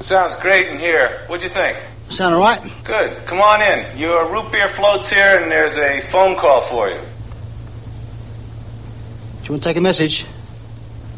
Sounds great in here. What'd you think? Sound all right? Good. Come on in. Your root beer floats here, and there's a phone call for you. Do you want to take a message?